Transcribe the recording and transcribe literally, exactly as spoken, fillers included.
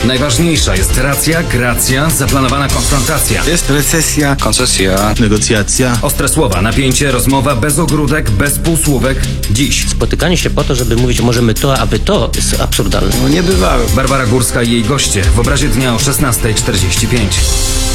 Najważniejsza jest racja, gracja, zaplanowana konfrontacja. Jest recesja, koncesja, negocjacja. Ostre słowa, napięcie, rozmowa bez ogródek, bez półsłówek. Dziś Spotykanie się po to, żeby mówić możemy to, aby to, jest absurdalne. no niebywałe. Barbara Górska i jej goście w obrazie dnia o szesnasta czterdzieści pięć.